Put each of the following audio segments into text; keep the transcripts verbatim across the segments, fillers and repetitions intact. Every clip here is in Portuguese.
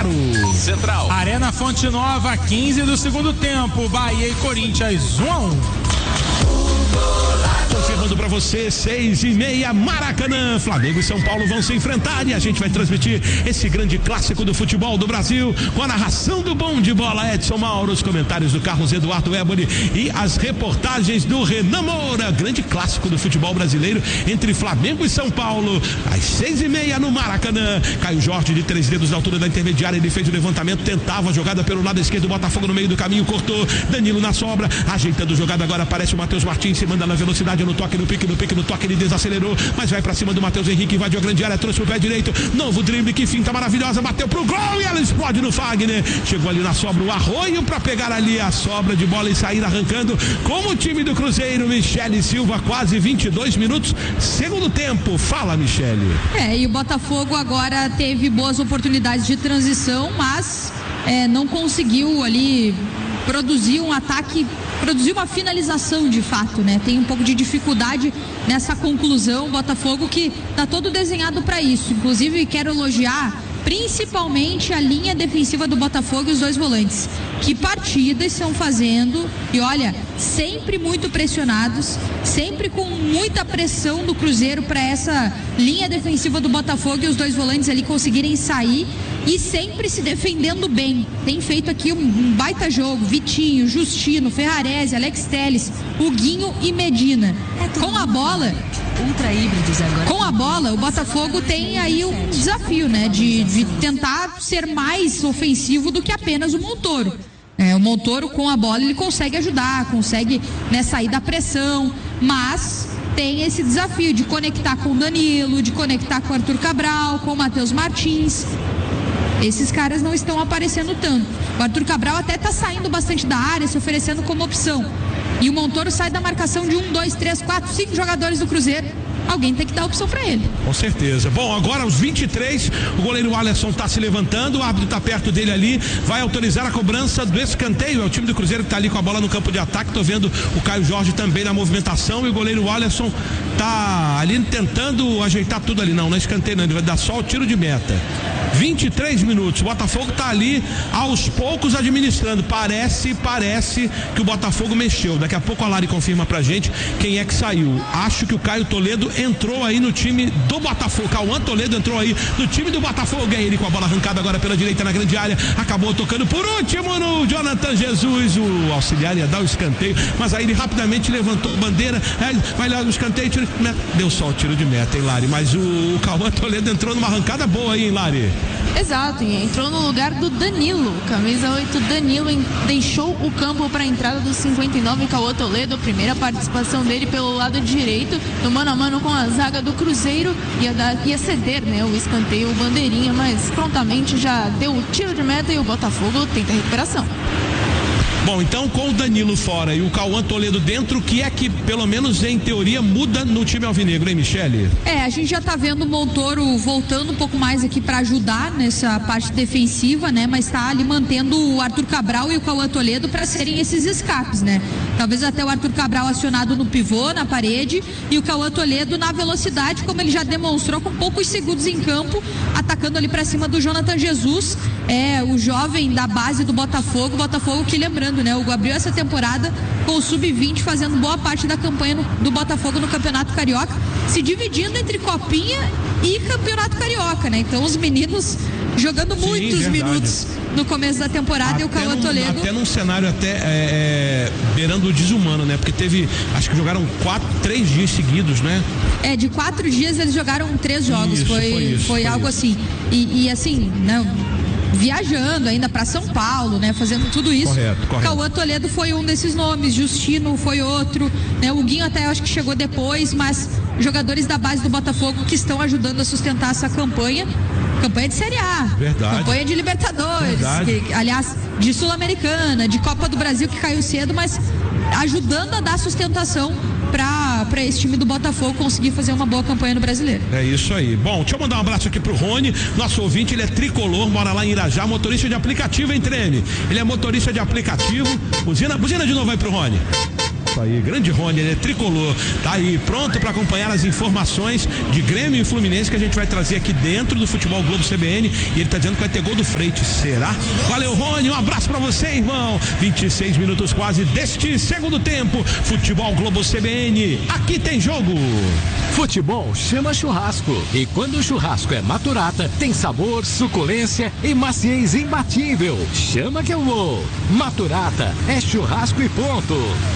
zero. Central. Arena Fonte Nova, quinze do segundo tempo. Bahia e Corinthians, um a um. Confirmando pra você, seis e meia, Maracanã, Flamengo e São Paulo vão se enfrentar e a gente vai transmitir esse grande clássico do futebol do Brasil com a narração do bom de bola Edson Mauro, os comentários do Carlos Eduardo Eboli e as reportagens do Renan Moura. Grande clássico do futebol brasileiro entre Flamengo e São Paulo, às seis e meia no Maracanã. Caio Jorge de três dedos na altura da intermediária, ele fez o levantamento, tentava a jogada pelo lado esquerdo, o Botafogo no meio do caminho, cortou, Danilo na sobra, ajeitando a jogada agora, aparece o Matheus Martins, se manda na velocidade, no toque, no pique, no pique, no toque, ele desacelerou, mas vai pra cima do Matheus Henrique, invadiu a grande área, trouxe pro pé direito, novo drible, que finta maravilhosa, bateu pro gol e ela explode no Fagner, chegou ali na sobra o Arroio pra pegar ali a sobra de bola e sair arrancando como o time do Cruzeiro. Michele Silva, quase vinte e dois minutos, segundo tempo. Fala, Michele. É, e o Botafogo agora teve boas oportunidades de transição, mas é, não conseguiu ali produzir um ataque, produzir uma finalização de fato, né? Tem um pouco de dificuldade nessa conclusão, o Botafogo que tá todo desenhado para isso. Inclusive quero elogiar principalmente a linha defensiva do Botafogo e os dois volantes. Que partidas estão fazendo, e olha, sempre muito pressionados, sempre com muita pressão do Cruzeiro para essa linha defensiva do Botafogo e os dois volantes ali conseguirem sair e sempre se defendendo bem. Tem feito aqui um, um baita jogo, Vitinho, Justino, Ferrarese, Alex Telles, Huguinho e Medina. Com a bola, ultra híbridos agora. Com a bola, o Botafogo tem aí um desafio, né? De, de tentar ser mais ofensivo do que apenas o Montoro. É, o Montoro com a bola ele consegue ajudar, consegue, né, sair da pressão, mas tem esse desafio de conectar com o Danilo, de conectar com o Arthur Cabral, com o Matheus Martins. Esses caras não estão aparecendo tanto. O Arthur Cabral até está saindo bastante da área, se oferecendo como opção. E o Montoro sai da marcação de um, dois, três, quatro, cinco jogadores do Cruzeiro. Alguém tem que dar opção para ele. Com certeza. Bom, agora aos vinte e três, o goleiro Alisson está se levantando, o árbitro está perto dele ali, vai autorizar a cobrança do escanteio. É o time do Cruzeiro que está ali com a bola no campo de ataque. Tô vendo o Caio Jorge também na movimentação e o goleiro Alisson tá ali tentando ajeitar tudo ali. Não, não é escanteio não, ele vai dar só o tiro de meta. vinte e três minutos, o Botafogo tá ali aos poucos administrando. Parece, parece que o Botafogo mexeu. Daqui a pouco a Lari confirma pra gente quem é que saiu. Acho que o Caio Toledo entrou aí no time do Botafogo. Cauã Toledo entrou aí no time do Botafogo. É ele com a bola arrancada agora pela direita na grande área. Acabou tocando por último no Jonathan Jesus. O auxiliar ia dar o escanteio, mas aí ele rapidamente levantou a bandeira. É, vai lá no escanteio, tiro de meta. Deu só o tiro de meta, hein, Lari? Mas o, o Cauã Toledo entrou numa arrancada boa aí, hein, Lari? Exato, entrou no lugar do Danilo, camisa oito. Danilo em, deixou o campo para a entrada do cinquenta e nove, Cauã Toledo, a primeira participação dele pelo lado direito, no mano a mano com a zaga do Cruzeiro, ia, dar, ia ceder, né, o escanteio, o bandeirinha, mas prontamente já deu o tiro de meta e o Botafogo tenta a recuperação. Bom, então com o Danilo fora e o Cauã Toledo dentro, o que é que, pelo menos em teoria, muda no time alvinegro, hein, Michele? É, a gente já tá vendo o Montoro voltando um pouco mais aqui para ajudar nessa parte defensiva, né? Mas tá ali mantendo o Arthur Cabral e o Cauã Toledo para serem esses escapes, né? Talvez até o Arthur Cabral acionado no pivô, na parede, e o Cauã Toledo na velocidade, como ele já demonstrou com poucos segundos em campo, atacando ali para cima do Jonathan Jesus, é o jovem da base do Botafogo, Botafogo que, lembrando, né, o abriu essa temporada com o sub vinte, fazendo boa parte da campanha no, do Botafogo no Campeonato Carioca, se dividindo entre Copinha e Campeonato Carioca, né? Então os meninos jogando Sim, muitos verdade. minutos no começo da temporada até e o Cauã Toledo. Até num cenário até é, é, beirando o desumano, né? Porque teve, acho que jogaram quatro, três dias seguidos, né? É, de quatro dias eles jogaram três jogos, isso, foi, foi, isso, foi, foi algo isso. assim. E, e assim, né? Viajando ainda para São Paulo, né? Fazendo tudo isso. Correto, correto. Cauã Toledo foi um desses nomes, Justino foi outro, né? O Guinho até acho que chegou depois, mas jogadores da base do Botafogo que estão ajudando a sustentar essa campanha. Campanha de Série A, Verdade. campanha de Libertadores, que, aliás, de Sul-Americana, de Copa do Brasil que caiu cedo, mas ajudando a dar sustentação para esse time do Botafogo conseguir fazer uma boa campanha no Brasileiro. É isso aí. Bom, deixa eu mandar um abraço aqui pro Rony, nosso ouvinte, ele é tricolor, mora lá em Irajá, motorista de aplicativo, hein, Treme? Ele é motorista de aplicativo. Buzina, buzina de novo aí pro Rony. Isso aí, grande Rony, ele é tricolor, tá aí pronto para acompanhar as informações de Grêmio e Fluminense que a gente vai trazer aqui dentro do Futebol Globo C B N, e ele tá dizendo que vai ter gol do Freite, será? Valeu, Rony, um abraço para você, irmão. vinte e seis minutos quase deste segundo tempo, Futebol Globo C B N, aqui tem jogo. Futebol chama churrasco, e quando o churrasco é Maturata, tem sabor, suculência e maciez imbatível. Chama que eu vou. Maturata é churrasco e ponto.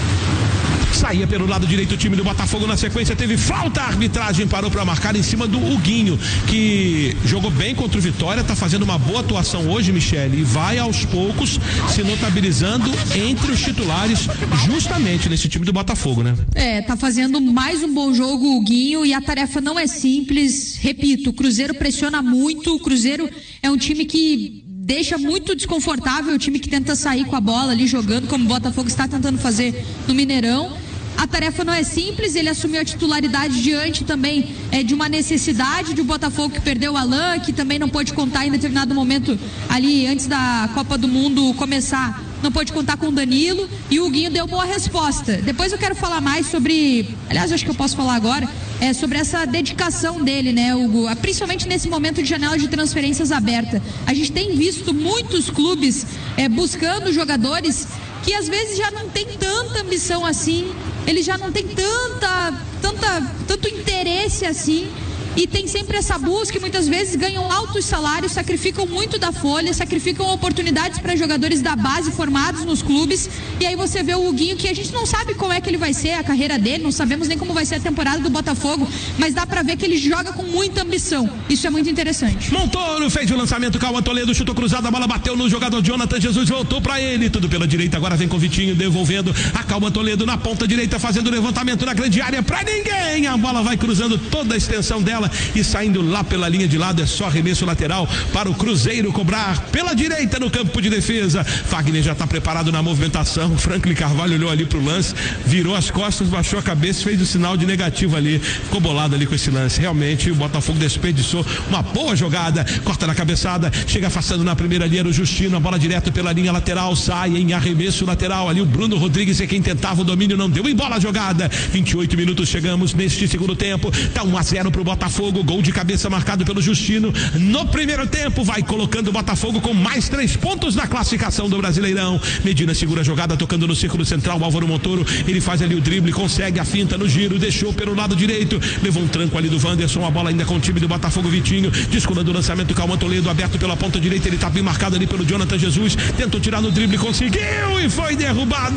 Saía pelo lado direito o time do Botafogo, na sequência teve falta, a arbitragem parou para marcar em cima do Huguinho, que jogou bem contra o Vitória, tá fazendo uma boa atuação hoje, Michele, e vai aos poucos se notabilizando entre os titulares justamente nesse time do Botafogo, né? É, tá fazendo mais um bom jogo o Huguinho, e a tarefa não é simples, repito, o Cruzeiro pressiona muito, o Cruzeiro é um time que deixa muito desconfortável, o time que tenta sair com a bola ali jogando, como o Botafogo está tentando fazer no Mineirão. A tarefa não é simples, ele assumiu a titularidade diante também é, de uma necessidade de um Botafogo que perdeu o Alain, que também não pôde contar em determinado momento ali antes da Copa do Mundo começar, não pôde contar com o Danilo, e o Huguinho deu boa resposta. Depois eu quero falar mais sobre, aliás, acho que eu posso falar agora, é sobre essa dedicação dele, né, Hugo? Principalmente nesse momento de janela de transferências aberta. A gente tem visto muitos clubes é, buscando jogadores que às vezes já não tem tanta ambição assim, ele já não tem tanta, tanta, tanto interesse assim, e tem sempre essa busca, e muitas vezes ganham altos salários, sacrificam muito da folha, sacrificam oportunidades para jogadores da base formados nos clubes, e aí você vê o Huguinho, que a gente não sabe como é que ele vai ser a carreira dele, não sabemos nem como vai ser a temporada do Botafogo, mas dá para ver que ele joga com muita ambição, isso é muito interessante. Montoro fez o lançamento, Cauã Toledo chutou cruzado, a bola bateu no jogador Jonathan Jesus, voltou para ele, tudo pela direita, agora vem com o Vitinho devolvendo, a Cauã Toledo na ponta direita fazendo o levantamento na grande área para ninguém, a bola vai cruzando toda a extensão dela e saindo lá pela linha de lado, é só arremesso lateral para o Cruzeiro cobrar pela direita no campo de defesa. Fagner já está preparado na movimentação, Franklin Carvalho olhou ali pro lance, virou as costas, baixou a cabeça, fez o sinal de negativo ali, ficou bolado ali com esse lance. Realmente o Botafogo desperdiçou uma boa jogada, corta na cabeçada, chega afastando na primeira linha o Justino, a bola direto pela linha lateral, sai em arremesso lateral ali o Bruno Rodrigues, é quem tentava o domínio, não deu em bola a jogada. vinte e oito minutos, chegamos neste segundo tempo, tá um a zero pro Botafogo, gol de cabeça marcado pelo Justino no primeiro tempo, vai colocando o Botafogo com mais três pontos na classificação do Brasileirão. Medina segura a jogada, tocando no círculo central, o Álvaro Montoro, ele faz ali o drible, consegue a finta no giro, deixou pelo lado direito, levou um tranco ali do Wanderson, a bola ainda com o time do Botafogo, Vitinho, descolando o lançamento, Cauã Toledo aberto pela ponta direita, ele tá bem marcado ali pelo Jonathan Jesus, tentou tirar no drible, conseguiu e foi derrubado,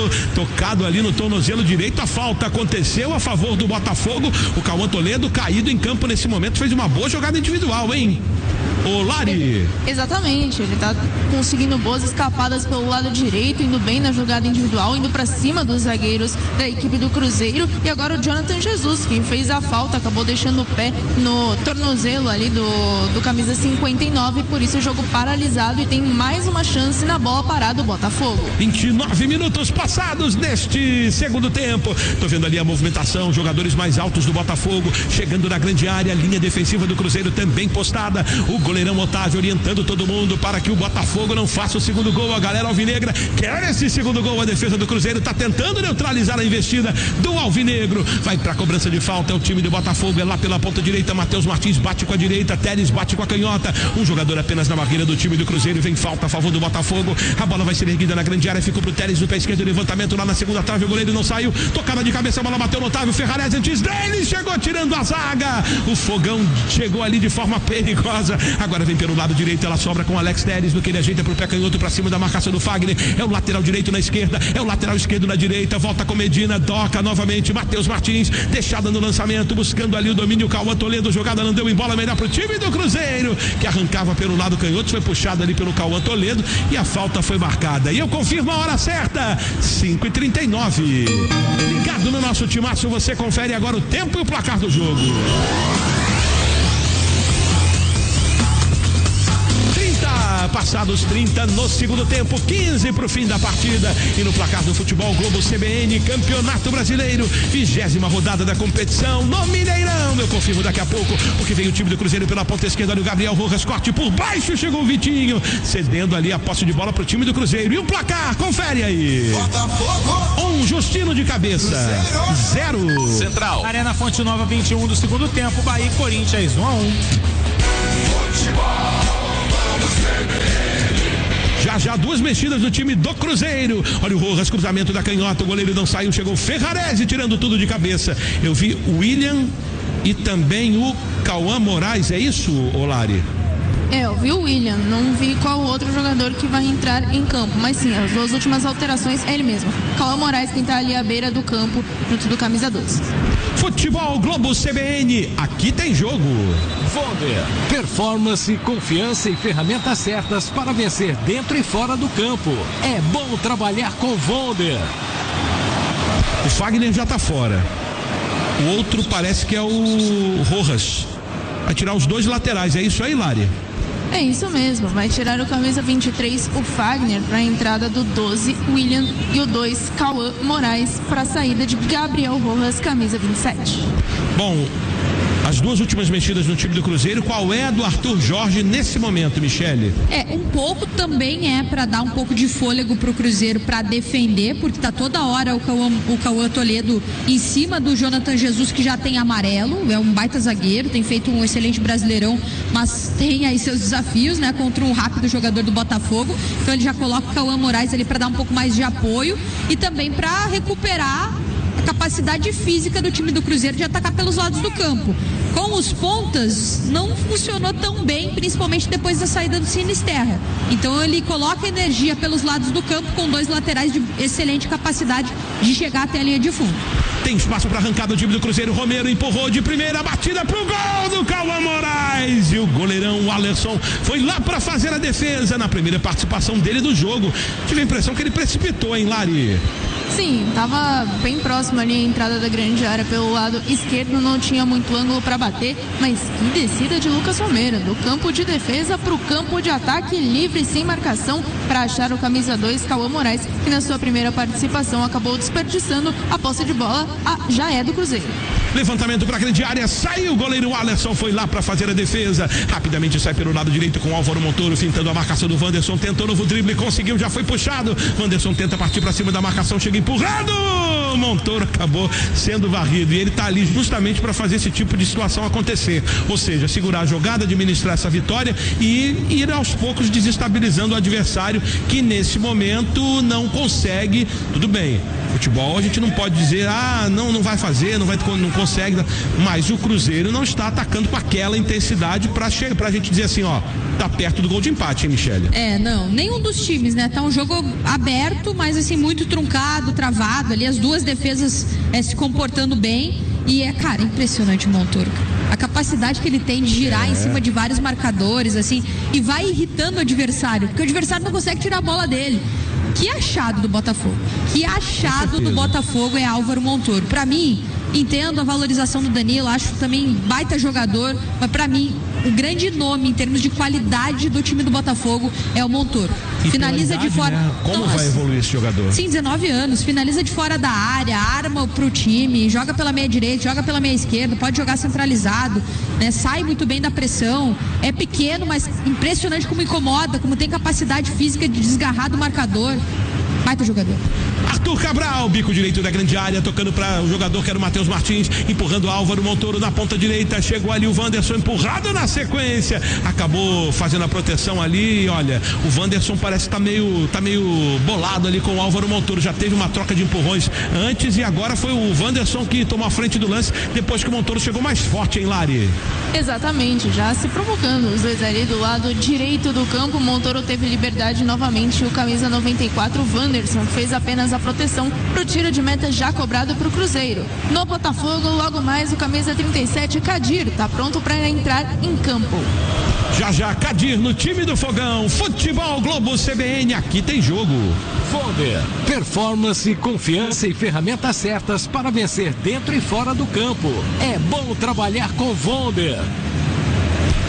tocado ali no tornozelo direito, a falta aconteceu a favor do Botafogo, o Cauã Toledo caído em campo nesse momento, fez uma boa jogada individual, hein? Ô Lari. Exatamente, ele tá conseguindo boas escapadas pelo lado direito, indo bem na jogada individual, indo pra cima dos zagueiros da equipe do Cruzeiro, e agora o Jonathan Jesus, que fez a falta, acabou deixando o pé no tornozelo ali do, do camisa cinquenta e nove, por isso o jogo paralisado, e tem mais uma chance na bola parada do Botafogo. vinte e nove minutos passados neste segundo tempo, tô vendo ali a movimentação, jogadores mais altos do Botafogo chegando na grande área, linha defensiva do Cruzeiro também postada, o goleirão Otávio orientando todo mundo para que o Botafogo não faça o segundo gol. A galera alvinegra quer esse segundo gol, a defesa do Cruzeiro está tentando neutralizar a investida do alvinegro, vai para a cobrança de falta, é o time do Botafogo, é lá pela ponta direita, Matheus Martins bate com a direita, Teles bate com a canhota, um jogador apenas na barreira do time do Cruzeiro, vem falta a favor do Botafogo, a bola vai ser erguida na grande área, ficou pro Teles no pé esquerdo, levantamento lá na segunda trave, o goleiro não saiu, tocada de cabeça, a bola bateu no Otávio, Ferrarese antes dele, chegou tirando a zaga, o Fogão chegou ali de forma perigosa, agora vem pelo lado direito, ela sobra com Alex Teles, no que ele ajeita pro pé canhoto pra cima da marcação do Fagner, é o lateral direito na esquerda, é o lateral esquerdo na direita, volta com Medina, toca novamente, Matheus Martins, deixada no lançamento, buscando ali o domínio, Cauã Toledo, jogada não deu em bola, melhor pro time do Cruzeiro, que arrancava pelo lado canhoto, foi puxado ali pelo Cauã Toledo e a falta foi marcada, e eu confirmo a hora certa, cinco e trinta e nove, ligado no nosso timaço, você confere agora o tempo e o placar do jogo. passados trinta no segundo tempo, quinze para o fim da partida. E no placar do Futebol Globo C B N, Campeonato Brasileiro, vigésima rodada da competição no Mineirão. Eu confirmo daqui a pouco, porque vem o time do Cruzeiro pela ponta esquerda, olha o Gabriel Rojas, corte por baixo, chegou o Vitinho, cedendo ali a posse de bola para o time do Cruzeiro. E o placar, confere aí. Um Justino de cabeça, zero. Central. Arena Fonte Nova, vinte e um do segundo tempo, Bahia e Corinthians, um a um. Já já duas mexidas no time do Cruzeiro. Olha o Rojas, cruzamento da canhota, o goleiro não saiu, chegou o Ferrarese tirando tudo de cabeça. Eu vi o William e também o Cauã Moraes, é isso, Olari? É, eu vi o William, não vi qual outro jogador que vai entrar em campo, mas sim, as duas últimas alterações é ele mesmo. Cauã Moraes que está ali à beira do campo, junto do camisa doze. Futebol Globo C B N, aqui tem jogo. Vonder, performance, confiança e ferramentas certas para vencer dentro e fora do campo. É bom trabalhar com Vonder. O Fagner já está fora. O outro parece que é o Rojas. Vai tirar os dois laterais, é isso aí, Lari? É isso mesmo, vai tirar o camisa vinte e três, o Fagner, para a entrada do doze, William, e o dois, Cauã Moraes, para a saída de Gabriel Rojas, camisa vinte e sete. Bom, as duas últimas mexidas no time do Cruzeiro, qual é a do Arthur Jorge nesse momento, Michele? É, um pouco também é para dar um pouco de fôlego pro Cruzeiro para defender, porque tá toda hora o Cauã, o Cauã Toledo em cima do Jonathan Jesus, que já tem amarelo, é um baita zagueiro, tem feito um excelente Brasileirão, mas tem aí seus desafios, né, contra um rápido jogador do Botafogo. Então ele já coloca o Cauã Moraes ali para dar um pouco mais de apoio e também para recuperar a capacidade física do time do Cruzeiro de atacar pelos lados do campo. Com os pontas não funcionou tão bem, principalmente depois da saída do Sinisterra. Então ele coloca energia pelos lados do campo com dois laterais de excelente capacidade de chegar até a linha de fundo. Tem espaço para arrancada do time do Cruzeiro. Romero empurrou de primeira, batida pro gol do Cauã Moraes. E o goleirão Alisson foi lá para fazer a defesa na primeira participação dele do jogo. Tive a impressão que ele precipitou, hein, Lari? Sim, estava bem próximo ali a entrada da grande área pelo lado esquerdo, não tinha muito ângulo para bater, mas que descida de Lucas Romero, do campo de defesa para o campo de ataque, livre sem marcação, para achar o camisa dois, Cauã Moraes, que na sua primeira participação acabou desperdiçando a posse de bola, a, já é do Cruzeiro. Levantamento para a grande área, saiu o goleiro Alisson, foi lá para fazer a defesa, rapidamente sai pelo lado direito com o Álvaro Montoro, fintando a marcação do Wanderson, tentou novo drible, conseguiu, já foi puxado, Wanderson tenta partir para cima da marcação, chega empurrado, Montoro acabou sendo varrido, e ele tá ali justamente para fazer esse tipo de situação acontecer, ou seja, segurar a jogada, administrar essa vitória e ir aos poucos desestabilizando o adversário, que nesse momento não consegue. Tudo bem, futebol a gente não pode dizer, ah, não, não vai fazer, não vai, não consegue, mas o Cruzeiro não está atacando com aquela intensidade para chegar, pra gente dizer assim, ó, tá perto do gol de empate, hein, Michele? É, não, nenhum dos times, né, tá um jogo aberto, mas assim, muito truncado, travado ali, as duas defesas é, se comportando bem, e é, cara, impressionante o Montoro, a capacidade que ele tem de girar é. em cima de vários marcadores, assim, e vai irritando o adversário, porque o adversário não consegue tirar a bola dele. Que achado do Botafogo, que achado do Botafogo é Álvaro Montoro. Pra mim, entendo a valorização do Danilo, acho também baita jogador, mas pra mim, o grande nome em termos de qualidade do time do Botafogo é o Montoro. E finaliza idade, de fora. Né? Como Nossa. vai evoluir esse jogador? Sim, dezenove anos, finaliza de fora da área, arma pro time, joga pela meia direita, joga pela meia esquerda, pode jogar centralizado, né? Sai muito bem da pressão, é pequeno, mas impressionante como incomoda, como tem capacidade física de desgarrar do marcador. Baita jogador. Arthur Cabral, bico direito da grande área, tocando para o jogador que era o Matheus Martins, empurrando Álvaro Montoro na ponta direita, chegou ali o Wanderson empurrado na sequência, acabou fazendo a proteção ali, olha, o Wanderson parece que tá meio, tá meio bolado ali com o Álvaro Montoro, já teve uma troca de empurrões antes e agora foi o Wanderson que tomou a frente do lance, depois que o Montoro chegou mais forte, hein, Lari? Exatamente, já se provocando, os dois ali do lado direito do campo, o Montoro teve liberdade novamente, o camisa noventa e quatro, o Wanderson, fez apenas a proteção pro tiro de meta já cobrado pro Cruzeiro. No Botafogo, logo mais o camisa trinta e sete, Kadir, tá pronto para entrar em campo. Já já, Kadir no time do Fogão, Futebol Globo C B N, aqui tem jogo. Vonder, performance, confiança e ferramentas certas para vencer dentro e fora do campo. É bom trabalhar com Vonder.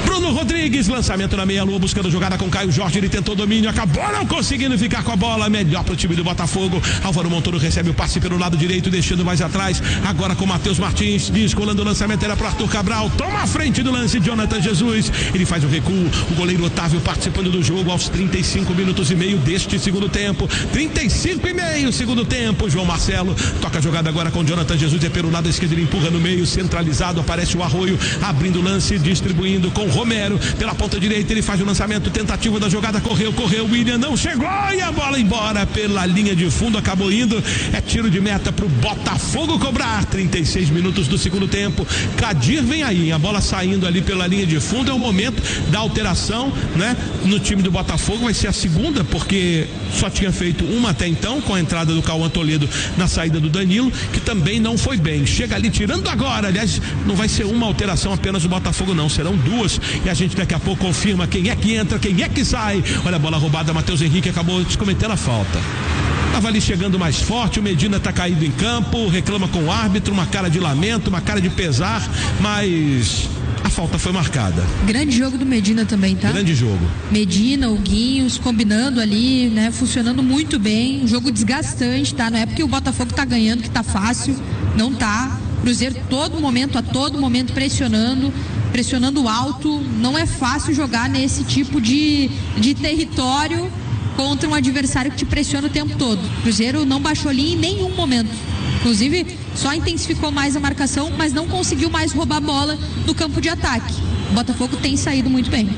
Bruno Rodrigues, lançamento na meia-lua, buscando jogada com Caio Jorge, ele tentou domínio, acabou não conseguindo ficar com a bola, melhor pro time do Botafogo. Álvaro Montoro recebe o passe pelo lado direito, deixando mais atrás, agora com Matheus Martins, descolando o lançamento, era pro Arthur Cabral, toma a frente do lance, Jonathan Jesus, ele faz o recuo, o goleiro Otávio participando do jogo aos trinta e cinco minutos e meio deste segundo tempo, trinta e cinco e meio segundo tempo, João Marcelo, toca a jogada agora com Jonathan Jesus, é pelo lado esquerdo, ele empurra no meio, centralizado, aparece o Arroio, abrindo o lance, distribuindo com Romero, pela ponta direita, ele faz o lançamento, tentativa da jogada, correu, correu, William não chegou e a bola embora pela linha de fundo, acabou indo, é tiro de meta pro Botafogo cobrar, trinta e seis minutos do segundo tempo, Kadir vem aí, a bola saindo ali pela linha de fundo, é o momento da alteração, né, no time do Botafogo, vai ser a segunda, porque só tinha feito uma até então, com a entrada do Cauã Toledo na saída do Danilo, que também não foi bem, chega ali tirando agora, aliás, não vai ser uma alteração apenas do Botafogo não, serão duas, e a gente daqui a pouco confirma quem é que entra, quem é que sai. Olha a bola roubada, Matheus Henrique acabou de cometer a falta. Estava ali chegando mais forte, o Medina está caído em campo, reclama com o árbitro, uma cara de lamento, uma cara de pesar, mas a falta foi marcada. Grande jogo do Medina também, tá? Grande jogo. Medina, o Guinhos, combinando ali, né? Funcionando muito bem, um jogo desgastante, tá? Não é porque o Botafogo tá ganhando que tá fácil, não tá. Cruzeiro todo momento, a todo momento pressionando, pressionando alto, não é fácil jogar nesse tipo de, de território contra um adversário que te pressiona o tempo todo. O Cruzeiro não baixou linha em nenhum momento, inclusive só intensificou mais a marcação, mas não conseguiu mais roubar a bola no campo de ataque. O Botafogo tem saído muito bem.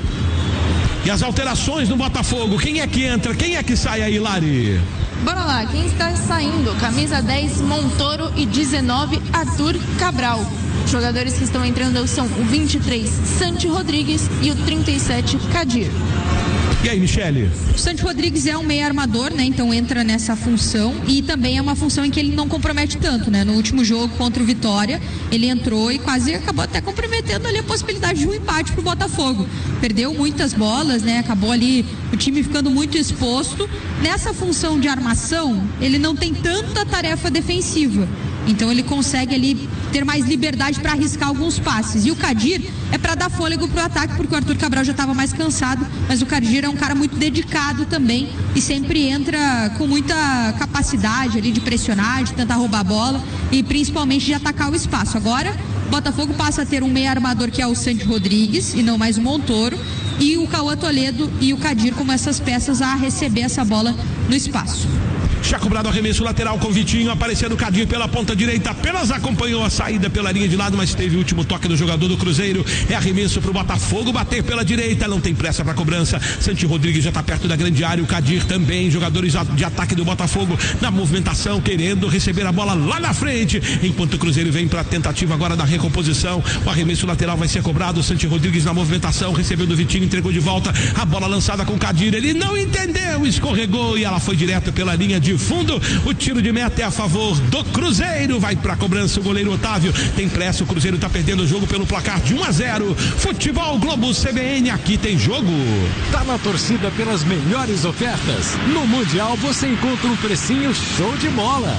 E as alterações no Botafogo, quem é que entra, quem é que sai aí, Lari? Bora lá, quem está saindo? Camisa dez, Montoro, e dezenove, Arthur Cabral. Os jogadores que estão entrando são o vinte e três, Santi Rodrigues, e o trinta e sete, Kadir. E aí, Michele? O Santi Rodrigues é um meio armador, né? Então entra nessa função, e também é uma função em que ele não compromete tanto, né? No último jogo contra o Vitória, ele entrou e quase acabou até comprometendo ali a possibilidade de um empate pro Botafogo. Perdeu muitas bolas, né? Acabou ali o time ficando muito exposto. Nessa função de armação, ele não tem tanta tarefa defensiva. Então ele consegue ali ter mais liberdade para arriscar alguns passes. E o Kadir é para dar fôlego pro ataque, porque o Arthur Cabral já estava mais cansado, mas o Kadir é um cara muito dedicado também e sempre entra com muita capacidade ali de pressionar, de tentar roubar a bola e principalmente de atacar o espaço. Agora, o Botafogo passa a ter um meio armador que é o Santi Rodrigues e não mais o Montoro, e o Cauã Toledo e o Kadir como essas peças a receber essa bola no espaço. Já cobrado arremesso lateral com Vitinho, aparecendo o Kadir pela ponta direita, apenas acompanhou a saída pela linha de lado, mas teve o último toque do jogador do Cruzeiro. É arremesso pro Botafogo, bater pela direita, não tem pressa pra cobrança. Santi Rodrigues já tá perto da grande área, o Kadir também, jogadores de ataque do Botafogo na movimentação, querendo receber a bola lá na frente, enquanto o Cruzeiro vem pra tentativa agora da recomposição. O arremesso lateral vai ser cobrado, Santi Rodrigues na movimentação, recebeu do Vitinho, entregou de volta, a bola lançada com o Kadir, ele não entendeu, escorregou e ela foi direto pela linha de fundo. O tiro de meta é a favor do Cruzeiro, vai pra cobrança o goleiro Otávio, tem pressa, o Cruzeiro tá perdendo o jogo pelo placar de um a zero. Futebol Globo C B N, aqui tem jogo. Tá na torcida pelas melhores ofertas? No Mundial você encontra um precinho show de bola.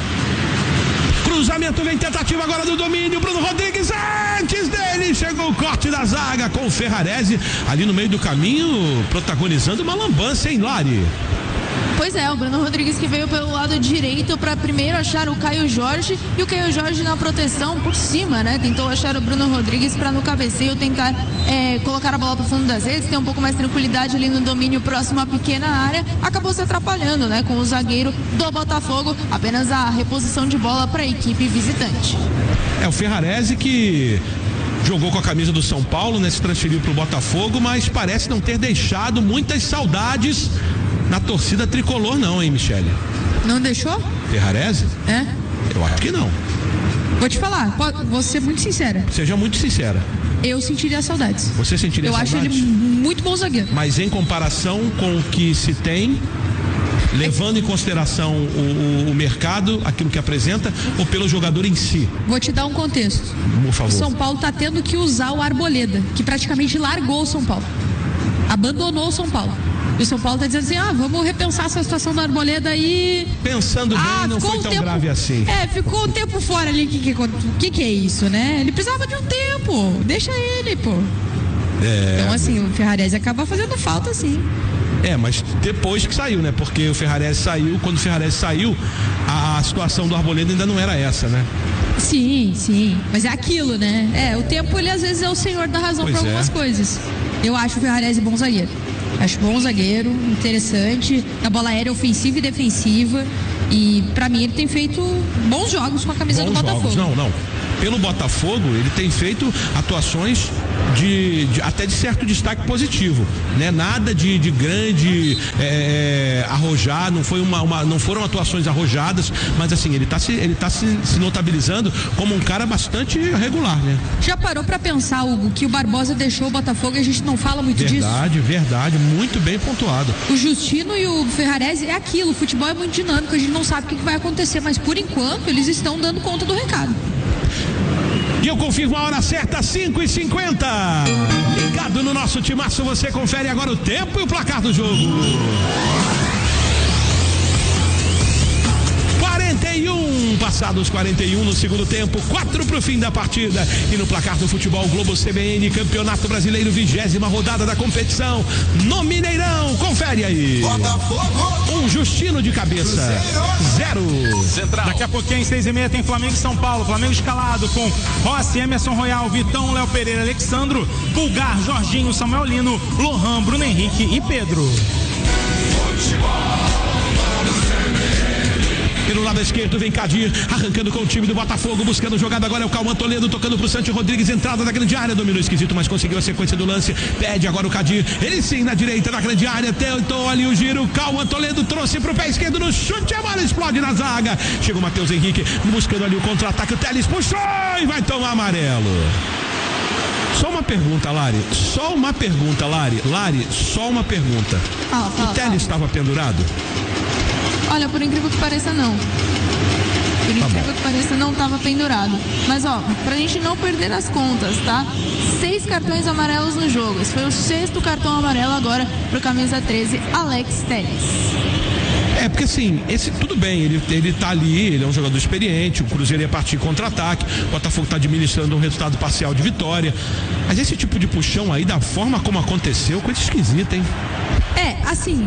Cruzamento, vem tentativa agora do domínio, Bruno Rodrigues, antes dele chegou o corte da zaga com o Ferrarese ali no meio do caminho, protagonizando uma lambança, hein, Lari? Pois é, o Bruno Rodrigues que veio pelo lado direito para primeiro achar o Caio Jorge, e o Caio Jorge na proteção por cima, né? Tentou achar o Bruno Rodrigues para no cabeceio tentar é, colocar a bola para o fundo das redes, ter um pouco mais tranquilidade ali no domínio próximo à pequena área, acabou se atrapalhando, né? Com o zagueiro do Botafogo, apenas a reposição de bola para a equipe visitante. É o Ferrarese que jogou com a camisa do São Paulo, né? Se transferiu para o Botafogo, mas parece não ter deixado muitas saudades na torcida tricolor não, hein, Michele? Não deixou? Ferrarese? É? Eu acho que não. Vou te falar, vou ser muito sincera. Seja muito sincera. Eu sentiria saudades. Você sentiria Eu saudades? Eu acho ele muito bom zagueiro. Mas em comparação com o que se tem, levando em consideração o, o mercado, aquilo que apresenta, ou pelo jogador em si? Vou te dar um contexto. Por favor. O São Paulo tá tendo que usar o Arboleda, que praticamente largou o São Paulo. Abandonou o São Paulo. E o São Paulo está dizendo assim, ah, vamos repensar essa situação do Arboleda aí. Pensando bem, ah, não foi um tão tempo, grave assim. É, ficou um tempo fora ali. O que, que, que que é isso, né? Ele precisava de um tempo. Deixa ele, pô. É... Então, assim, o Ferrarese acaba fazendo falta, sim. É, mas depois que saiu, né? Porque o Ferrarese saiu, quando o Ferrarese saiu, a, a situação do Arboleda ainda não era essa, né? Sim, sim. Mas é aquilo, né? É, o tempo, ele às vezes é o senhor da razão para algumas é. coisas. Eu acho o Ferrarese bom zagueiro. Acho bom zagueiro, interessante, na bola aérea ofensiva e defensiva. E pra mim ele tem feito bons jogos com a camisa bons do Botafogo. Jogos. Não, não. Pelo Botafogo, ele tem feito atuações de, de até de certo destaque positivo, né? Nada de, de grande é, arrojar, não foi uma, uma, não foram atuações arrojadas, mas assim, ele tá se, ele tá se, se notabilizando como um cara bastante regular, né? Já parou pra pensar, Hugo, que o Barbosa deixou o Botafogo e a gente não fala muito verdade, disso? Verdade, verdade, muito bem pontuado. O Justino e o Ferrarese é aquilo, o futebol é muito dinâmico, a gente não sabe o que vai acontecer, mas por enquanto eles estão dando conta do recado. E eu confirmo a hora certa, cinco e cinquenta. Ligado no nosso timaço, você confere agora o tempo e o placar do jogo. quarenta e um, passados quarenta e um no segundo tempo, quatro pro fim da partida. E no placar do futebol Globo C B N, Campeonato Brasileiro, vigésima rodada da competição, no Mineirão. Confere aí. Botafogo. Um Justino de cabeça. Zero. Central. Daqui a pouquinho, às seis e meia, tem Flamengo e São Paulo. Flamengo escalado com Rossi, Emerson Royal, Vitão, Léo Pereira, Alexandro, Pulgar, Jorginho, Samuel Lino, Lohan, Bruno Henrique e Pedro. Pelo lado esquerdo vem Kadir, arrancando com o time do Botafogo, buscando jogada agora é o Cauã Toledo, tocando pro Santi Rodrigues, entrada da grande área, dominou esquisito, mas conseguiu a sequência do lance, pede agora o Kadir, ele sim na direita da grande área, tentou ali o giro, Cauã Toledo trouxe pro pé esquerdo no chute, a bola explode na zaga, chega o Matheus Henrique, buscando ali o contra-ataque, o Teles puxou e vai tomar amarelo. Só uma pergunta, Lari, só uma pergunta, Lari, Lari, só uma pergunta, fala, fala, o Teles estava pendurado? Olha, por incrível que pareça, não. Por incrível tá que pareça, não estava pendurado. Mas, ó, pra gente não perder as contas, tá? Seis cartões amarelos no jogo. Esse foi o sexto cartão amarelo agora pro camisa treze, Alex Teles. É, porque assim, esse, tudo bem, ele, ele tá ali, ele é um jogador experiente, o Cruzeiro ia partir contra-ataque, o Botafogo tá administrando um resultado parcial de vitória. Mas esse tipo de puxão aí, da forma como aconteceu, coisa esquisita, hein? É, assim,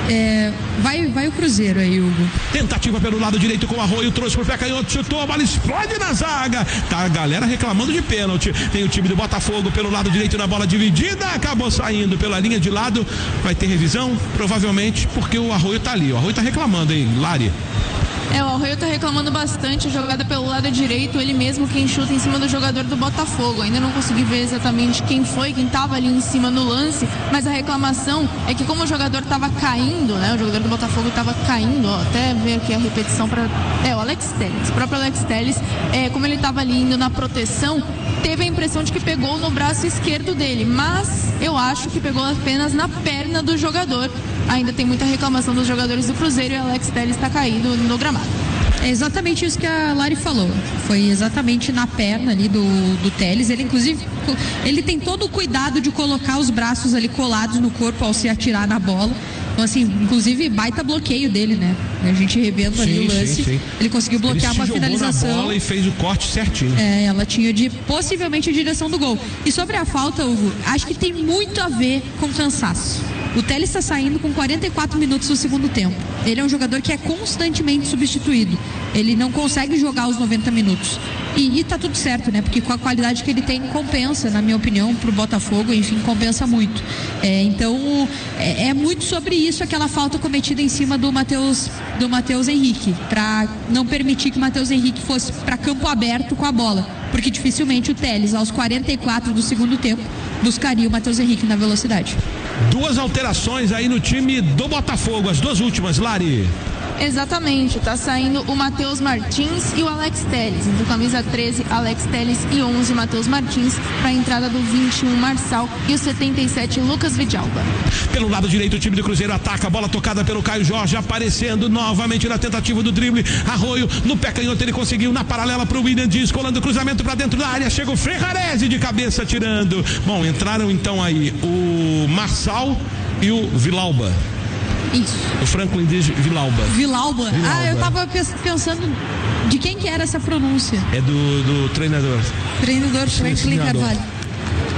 é, vai, vai o Cruzeiro aí, Hugo. Tentativa pelo lado direito com o Arroio, trouxe pro pé canhoto, chutou, a bola explode na zaga. Tá a galera reclamando de pênalti. Tem o time do Botafogo pelo lado direito na bola dividida, acabou saindo pela linha de lado. Vai ter revisão? Provavelmente, porque o Arroio tá ali. O Arroio tá reclamando, hein, Lari? É, o Arroio tá reclamando bastante, a jogada pelo lado direito, ele mesmo quem chuta em cima do jogador do Botafogo. Ainda não consegui ver exatamente quem foi, quem tava ali em cima no lance, mas a reclamação é que como o jogador tava caindo, né, o jogador do Botafogo tava caindo, ó, até ver aqui a repetição para é, o Alex Teles, o próprio Alex Teles, é, como ele tava ali indo na proteção, teve a impressão de que pegou no braço esquerdo dele, mas eu acho que pegou apenas na perna do jogador. Ainda tem muita reclamação dos jogadores do Cruzeiro e o Alex Teles está caído no gramado. É exatamente isso que a Lari falou. Foi exatamente na perna ali do, do Teles. Ele, inclusive, ele tem todo o cuidado de colocar os braços ali colados no corpo ao se atirar na bola. Então, assim, inclusive, baita bloqueio dele, né? A gente revendo sim, ali o lance. Sim, sim. Ele conseguiu bloquear ele uma finalização. Na bola e fez o corte certinho. É, ela tinha de possivelmente a direção do gol. E sobre a falta, Hugo, acho que tem muito a ver com cansaço. O Teles está saindo com quarenta e quatro minutos do segundo tempo. Ele é um jogador que é constantemente substituído. Ele não consegue jogar os noventa minutos. E, e tá tudo certo, né? Porque com a qualidade que ele tem, compensa, na minha opinião, pro Botafogo, enfim, compensa muito. É, então, é, é muito sobre isso, aquela falta cometida em cima do Matheus do Matheus Henrique, para não permitir que o Matheus Henrique fosse para campo aberto com a bola. Porque dificilmente o Teles, aos quarenta e quatro do segundo tempo, buscaria o Matheus Henrique na velocidade. Duas alterações aí no time do Botafogo, as duas últimas, Lari. Exatamente, tá saindo o Matheus Martins e o Alex Teles. Então, camisa treze, Alex Teles e onze, Matheus Martins, para a entrada do vinte e um, Marçal, e o setenta e sete, Lucas Vidalba. Pelo lado direito, o time do Cruzeiro ataca, a bola tocada pelo Caio Jorge, aparecendo novamente na tentativa do drible. Arroio, no pé canhoto, ele conseguiu, na paralela para o William Dias, colando o cruzamento para dentro da área, chega o Ferrarese de cabeça, tirando. Bom, entraram então aí o Marçal e o Vilauba. Isso. O Franklin diz Vilauba. Vilauba. Vilauba. Ah, eu tava pensando de quem que era essa pronúncia. É do, do treinador. Treinador Franklin Carvalho.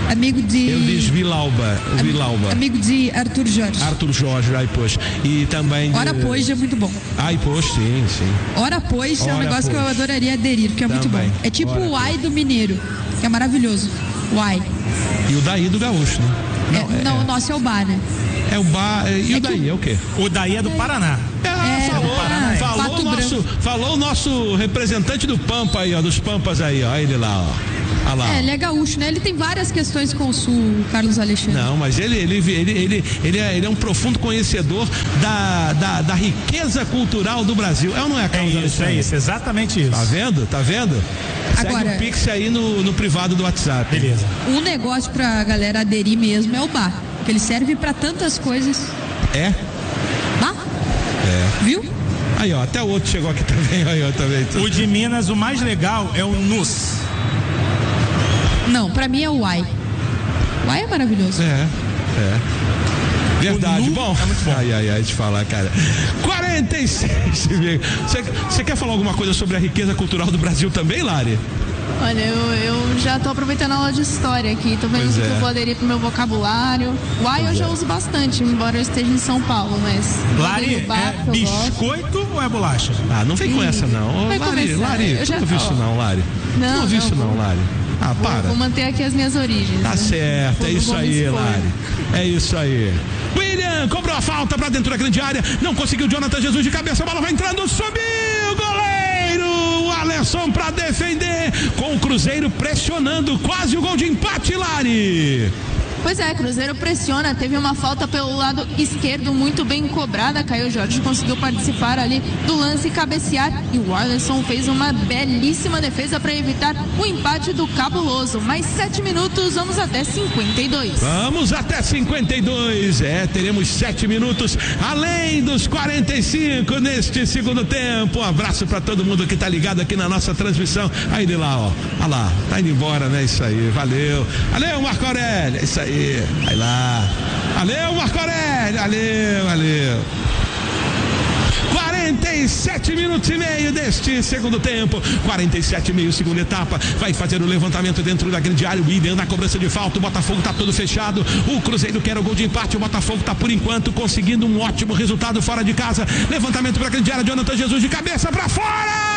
Amigo de... Eu disse Vilauba. Am- Vilauba. Amigo de Arthur Jorge. Arthur Jorge, aí pois. E também... De... Ora pois é muito bom. Ai pois, sim, sim. Ora pois é um Ora, negócio pois. que eu adoraria aderir, porque é muito Também. bom. É tipo Ora, o Ai do Mineiro, que é maravilhoso. O Ai. E o daí do Gaúcho, né? Não, é, não, o nosso é o Bar, né? É o bar. E É o daí? que- É o quê? O daí é do Paraná. É, falou, Paraná, falou, Pato o nosso, Branco. falou o nosso representante do Pampa aí, ó, dos Pampas aí, ó, ele lá, ó. Olha lá. É, ele é gaúcho, né? Ele tem várias questões com o Sul, o Carlos Alexandre. Não, mas ele, ele, ele, ele, ele, é, ele é um profundo conhecedor da, da, da riqueza cultural do Brasil. É ou não é, É Carlos isso, Alexandre? é isso, exatamente isso. Tá vendo? Tá vendo? Agora- Segue o Pix aí no, no privado do WhatsApp. Beleza. Um negócio pra galera aderir mesmo é o bar, porque ele serve pra tantas coisas. É? Bah, É. viu? Aí, ó, até o outro chegou aqui também, aí, ó, também. O de Minas, o mais legal é o N U S. Não, pra mim é o Uai. O Uai é maravilhoso. É, é. Verdade, O nu bom. é muito bom. Ai, ai, ai, te falar, cara. quarenta e seis, você, você quer falar alguma coisa sobre a riqueza cultural do Brasil também, Lari? Olha, eu, eu já tô aproveitando a aula de história aqui, tô vendo Pois o que é. eu vou aderir pro meu vocabulário. O ai eu já uso bastante, embora eu esteja em São Paulo, mas... Lari, o bar é que eu gosto. biscoito ou é bolacha? Ah, não vem com essa, não. Ô, Vai Lari, começar. Lari, Eu tu já- não viu isso, ó. não, Lari? Tu Não, não viu não, isso, não, vou- Lari? Ah, Vou, para. vou manter aqui as minhas origens. Tá né? certo, é Vou- isso vou me aí, expor. Lari. É isso aí. William cobrou a falta pra dentro da grande área. Não conseguiu. Jonathan Jesus de cabeça. A bola vai entrando. Subiu. Goleiro. O Alisson pra defender. Com o Cruzeiro pressionando. Quase o gol de empate, Lari. Pois é, Cruzeiro pressiona, teve uma falta pelo lado esquerdo muito bem cobrada, Caio Jorge conseguiu participar ali do lance e cabecear, e o Alisson fez uma belíssima defesa para evitar o empate do cabuloso. Mais sete minutos, vamos até cinquenta e dois. Vamos até cinquenta e dois. É, teremos sete minutos além dos quarenta e cinco neste segundo tempo. Um abraço pra todo mundo que tá ligado aqui na nossa transmissão. Aí ele lá, ó. Olha lá, tá indo embora, né? Isso aí, valeu. Valeu, Marco Aurélio. É isso aí. Vai lá. Valeu, Marco Aurélio. Valeu, valeu. quarenta e sete minutos e meio deste segundo tempo. quarenta e sete e meio, segunda etapa. Vai fazer o levantamento dentro da grande área. O William na cobrança de falta. O Botafogo tá todo fechado. O Cruzeiro quer o gol de empate. O Botafogo tá por enquanto conseguindo um ótimo resultado fora de casa. Levantamento para a grande área. Jonathan Jesus de cabeça para fora.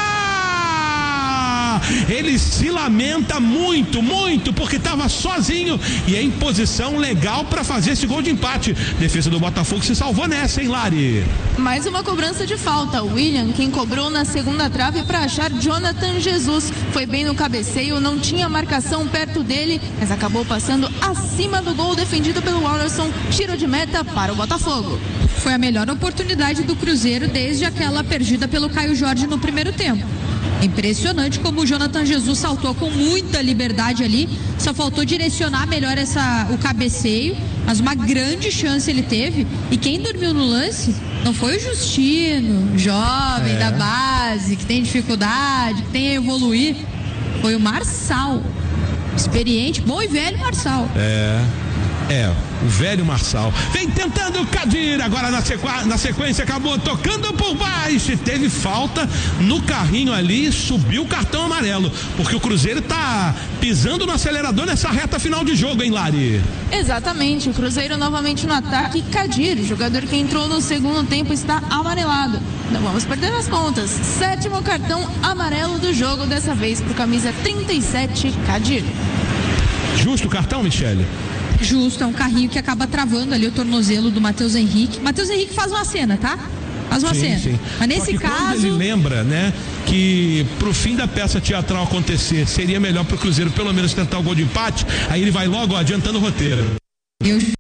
Ele se lamenta muito, muito, porque estava sozinho e é em posição legal para fazer esse gol de empate. Defesa do Botafogo se salvou nessa, hein, Lari? Mais uma cobrança de falta. O William, quem cobrou na segunda trave para achar Jonathan Jesus. Foi bem no cabeceio, não tinha marcação perto dele, mas acabou passando acima do gol defendido pelo Alisson. Tiro de meta para o Botafogo. Foi a melhor oportunidade do Cruzeiro desde aquela perdida pelo Caio Jorge no primeiro tempo. Impressionante como o Jonathan Jesus saltou com muita liberdade ali, só faltou direcionar melhor essa, o cabeceio, mas uma grande chance ele teve, e quem dormiu no lance não foi o Justino, jovem É. da base, que tem dificuldade, que tem a evoluir, foi o Marçal, experiente, bom e velho Marçal. É. É, o velho Marçal. Vem tentando o Kadir. Agora na, sequ... na sequência acabou tocando por baixo. E teve falta no carrinho ali. Subiu o cartão amarelo. Porque o Cruzeiro tá pisando no acelerador nessa reta final de jogo, hein, Lari? Exatamente, o Cruzeiro novamente no ataque. Kadir, jogador que entrou no segundo tempo, está amarelado. Não vamos perder as contas. Sétimo cartão amarelo do jogo, dessa vez pro camisa trinta e sete, Kadir. Justo o cartão, Michele? Justo, é um carrinho que acaba travando ali o tornozelo do Matheus Henrique. Matheus Henrique faz uma cena, tá? Faz uma Sim, cena. sim. Mas Só nesse que quando caso. ele lembra, né, que pro fim da peça teatral acontecer, seria melhor pro Cruzeiro pelo menos tentar o gol de empate, aí ele vai logo ó, adiantando o roteiro. Eu